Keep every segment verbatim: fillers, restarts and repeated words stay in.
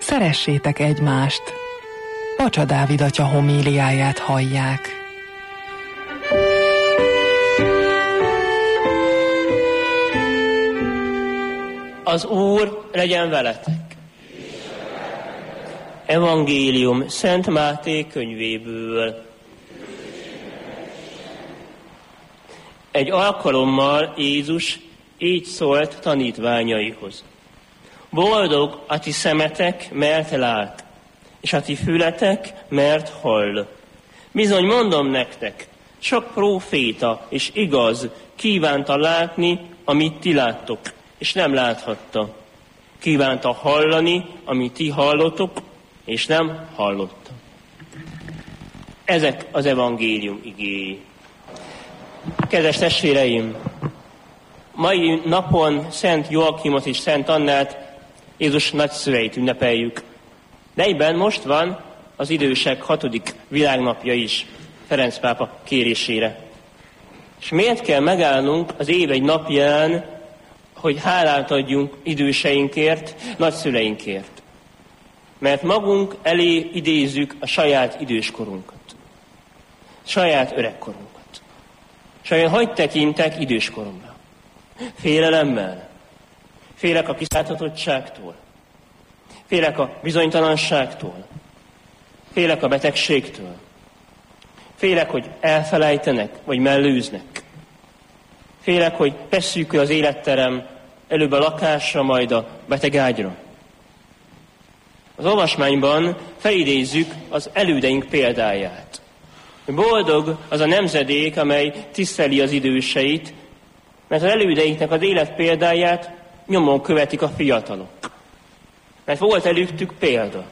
Szeressétek egymást. Pacsa Dávid atya homíliáját hallják. Az Úr legyen veletek. Evangélium Szent Máté könyvéből. Egy alkalommal Jézus így szólt tanítványaihoz. Boldog a ti szemetek, mert lát, és a ti fületek, mert hall. Bizony mondom nektek, sok próféta és igaz kívánta látni, amit ti láttok, és nem láthatta. Kívánta hallani, amit ti hallotok, és nem hallotta. Ezek az evangélium igéi. Kedves testvéreim, mai napon Szent Joakimot és Szent Annát, Jézus nagyszüleit ünnepeljük. De egyben most van az idősek hatodik világnapja is, Ferenc pápa kérésére. És miért kell megállnunk az év egy napján, hogy hálát adjunk időseinkért, nagyszüleinkért? Mert magunk elé idézzük a saját időskorunkat, saját öregkorunkat. Saját hogy tekintek időskoromra? Félelemmel. Félek a kiszáltatottságtól. Félek a bizonytalanságtól. Félek a betegségtől. Félek, hogy elfelejtenek, vagy mellőznek. Félek, hogy feszűkül az életterem, előbb a lakásra, majd a betegágyra. Az olvasmányban felidézzük az elődeink példáját. Boldog az a nemzedék, amely tiszteli az időseit, mert az elődeinknek az élet példáját nyomon követik a fiatalok. Mert volt előttük példa.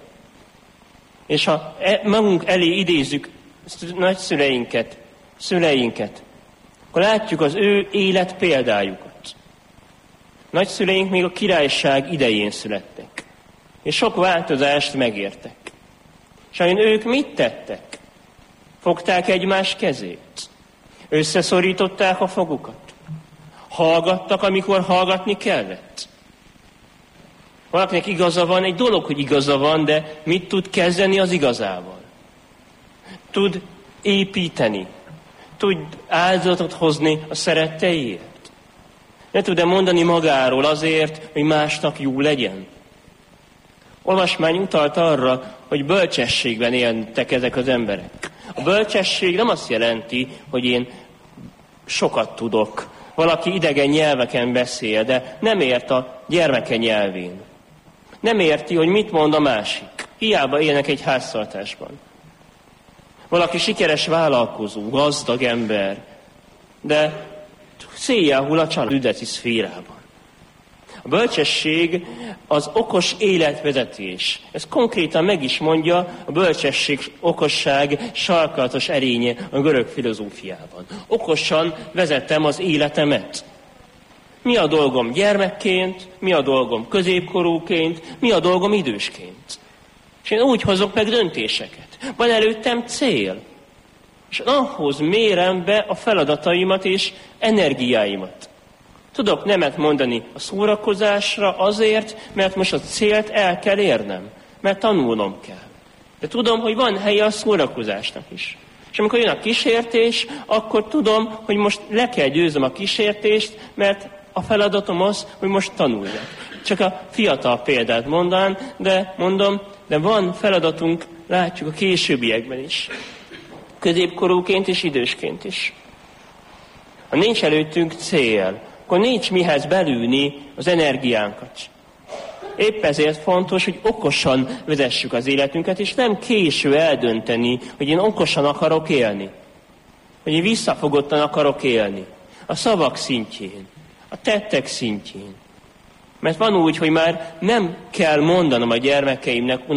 És ha magunk elé idézzük nagyszüleinket, szüleinket, akkor látjuk az ő élet példájukat. Nagyszüleink még a királyság idején születtek, és sok változást megértek. És vajon ők mit tettek? Fogták egymás kezét? Összeszorították a fogukat? Hallgattak, amikor hallgatni kellett? Valakinek igaza van, egy dolog, hogy igaza van, de mit tud kezdeni az igazával? Tud építeni, tud áldozatot hozni a szeretteiért. Ne tud-e mondani magáról azért, hogy másnak jó legyen? Olvasmány utalt arra, hogy bölcsességben éltek ezek az emberek. A bölcsesség nem azt jelenti, hogy én sokat tudok. Valaki idegen nyelveken beszél, de nem ért a gyermeke nyelvén. Nem érti, hogy mit mond a másik. Hiába élnek egy háztartásban. Valaki sikeres vállalkozó, gazdag ember, de széjjel hull a család üzleti szférában. A bölcsesség az okos életvezetés. Ez konkrétan meg is mondja a bölcsesség, okosság sarkalatos erénye a görög filozófiában. Okosan vezetem az életemet. Mi a dolgom gyermekként, mi a dolgom középkorúként, mi a dolgom idősként. És én úgy hozok meg döntéseket. Van előttem cél. És ahhoz mérem be a feladataimat és energiáimat. Tudok nemet mondani a szórakozásra azért, mert most a célt el kell érnem, mert tanulnom kell. De tudom, hogy van helye a szórakozásnak is. És amikor jön a kísértés, akkor tudom, hogy most le kell győzöm a kísértést, mert a feladatom az, hogy most tanuljak. Csak a fiatal példát mondanám, de mondom, de van feladatunk, látjuk a későbbiekben is. Középkorúként és idősként is. Ha nincs előttünk cél, akkor nincs mihez belülni az energiánkat. Épp ezért fontos, hogy okosan vezessük az életünket, és nem késő eldönteni, hogy én okosan akarok élni. Hogy én visszafogottan akarok élni. A szavak szintjén, a tettek szintjén. Mert van úgy, hogy már nem kell mondanom a gyermekeimnek,